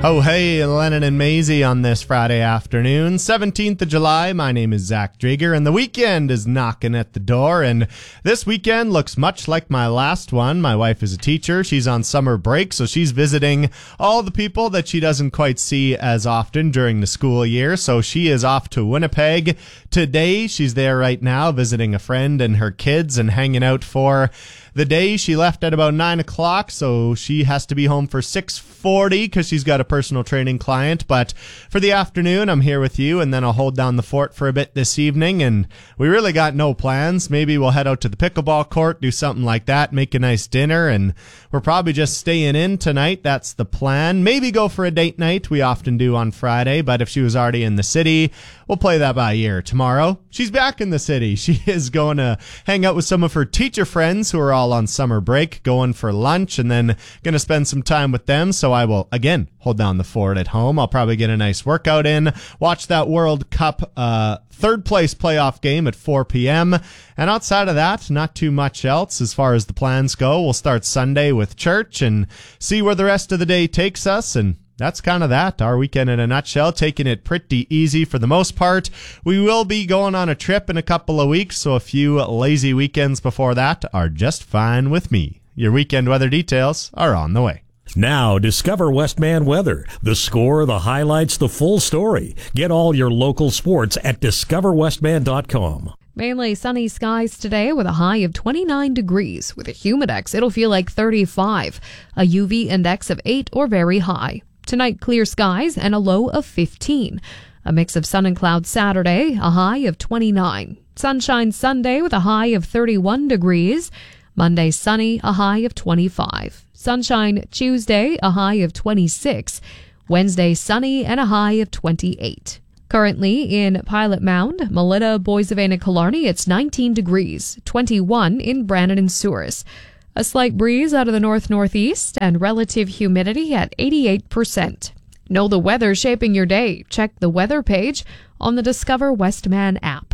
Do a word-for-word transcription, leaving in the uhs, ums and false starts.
Oh, hey, Lennon and Maisie on this Friday afternoon, seventeenth of July. My name is Zach Drager, and the weekend is knocking at the door, and this weekend looks much like my last one. My wife is a teacher. She's on summer break, so she's visiting all the people that she doesn't quite see as often during the school year, so she is off to Winnipeg today. She's there right now visiting a friend and her kids and hanging out for the day. She left at about nine o'clock, so she has to be home for six forty because she's got a personal training client. But for the afternoon, I'm here with you, and then I'll hold down the fort for a bit this evening. And we really got no plans. Maybe we'll head out to the pickleball court, do something like that, make a nice dinner, and we're probably just staying in tonight. That's the plan. Maybe go for a date night. We often do on Friday, but if she was already in the city, we'll play that by ear. Tomorrow, she's back in the city. She is going to hang out with some of her teacher friends who are all on summer break, going for lunch, and then going to spend some time with them. So I will, again, hold down the fort at home. I'll probably get a nice workout in, watch that World Cup uh, third place playoff game at four p.m. And outside of that, not too much else as far as the plans go. We'll start Sunday with church and see where the rest of the day takes us, and that's kind of that. Our weekend in a nutshell, taking it pretty easy for the most part. We will be going on a trip in a couple of weeks, so a few lazy weekends before that are just fine with me. Your weekend weather details are on the way. Now, discover Westman Weather. The score, the highlights, the full story. Get all your local sports at discover westman dot com. Mainly sunny skies today with a high of twenty-nine degrees. With a humidex, it'll feel like thirty-five. A U V index of eight or very high. Tonight, clear skies and a low of fifteen. A mix of sun and clouds Saturday, a high of twenty-nine. Sunshine Sunday with a high of thirty-one degrees. Monday, sunny, a high of twenty-five. Sunshine Tuesday, a high of twenty-six. Wednesday, sunny and a high of twenty-eight. Currently in Pilot Mound, Melita, Boissevain, and Killarney, it's nineteen degrees, twenty-one in Brandon and Souris. A slight breeze out of the north-northeast and relative humidity at eighty-eight percent. Know the weather shaping your day. Check the weather page on the Discover Westman app.